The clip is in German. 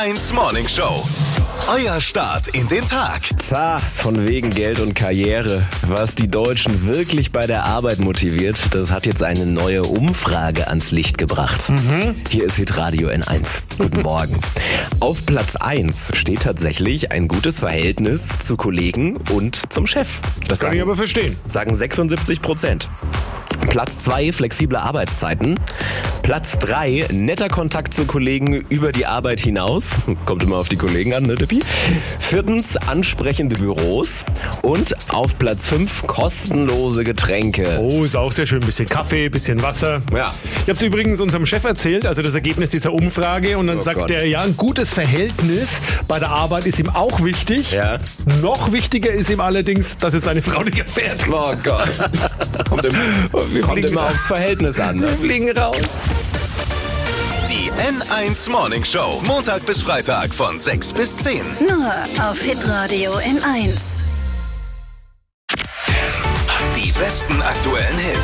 1 Morning Show. Euer Start in den Tag. Von wegen Geld und Karriere. Was die Deutschen wirklich bei der Arbeit motiviert, das hat jetzt eine neue Umfrage ans Licht gebracht. Hier ist Hitradio N1. Guten Morgen. Auf Platz 1 steht tatsächlich ein gutes Verhältnis zu Kollegen und zum Chef. Das Kann ich aber verstehen. sagen 76%. Platz 2, flexible Arbeitszeiten. Platz 3, netter Kontakt zu Kollegen über die Arbeit hinaus. Kommt immer auf die Kollegen an, ne, Dippi? 4, ansprechende Büros. Und auf Platz 5, kostenlose Getränke. Oh, ist auch sehr schön. Bisschen Kaffee, bisschen Wasser. Ja. Ich habe es übrigens unserem Chef erzählt, also das Ergebnis dieser Umfrage. Und dann sagt Gott. er, ja, ein gutes Verhältnis bei der Arbeit ist ihm auch wichtig. Ja. Noch wichtiger ist ihm allerdings, dass es seine Frau nicht erfährt. Oh Gott. Kommt immer aufs Verhältnis an. Ne? Wir fliegen raus. Die N1 Morning Show. Montag bis Freitag von 6 bis 10. Nur auf Hitradio N1. Die besten aktuellen Hits.